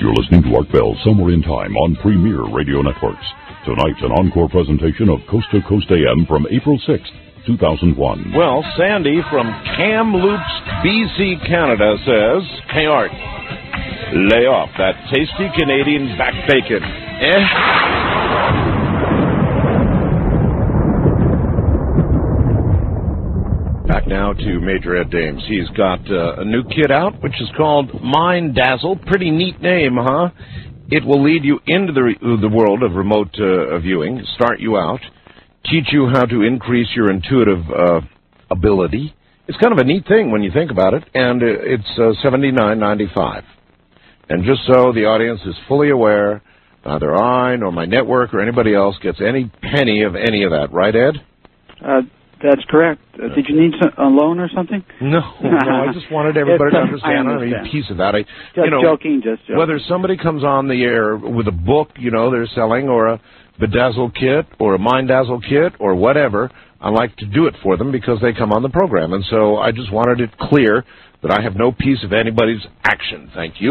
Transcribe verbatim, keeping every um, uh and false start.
You're listening to Art Bell Somewhere in Time on Premier Radio Networks. Tonight's an encore presentation of Coast to Coast A M from April sixth, two thousand one. Well, Sandy from Kamloops, B C, Canada says, "Hey, Art, lay off that tasty Canadian back bacon." Eh? Back now to Major Ed Dames. He's got uh, a new kit out, which is called Mind Dazzle. Pretty neat name, huh? It will lead you into the, re- the world of remote uh, viewing, start you out, teach you how to increase your intuitive uh, ability. It's kind of a neat thing when you think about it, and uh, it's uh, seventy-nine ninety-five. And just so the audience is fully aware, neither I nor my network or anybody else gets any penny of any of that. Right, Ed? Uh, that's correct. Uh, did you need some, a loan or something? No, no. I just wanted everybody to understand. I don't need a piece of that. I, just you know, joking, just joking. Whether somebody comes on the air with a book, you know, they're selling, or a Bedazzle kit, or a Mind Dazzle kit, or whatever, I like to do it for them because they come on the program. And so I just wanted it clear that I have no piece of anybody's action. Thank you.